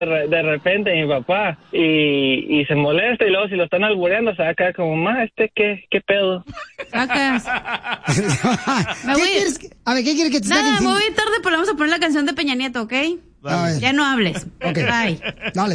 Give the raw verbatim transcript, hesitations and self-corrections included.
de, de repente mi papá y, y se molesta y luego si lo están albureando se va a quedar como, ma, este qué, qué pedo. Sacas. Me ¿Qué voy... quieres que- a ver, ¿qué quieres que te Nada, saquen? me sin- voy tarde, pero vamos a poner la canción de Peña Nieto, ¿ok? A ver. Ya no hables. Ok. Bye. Dale.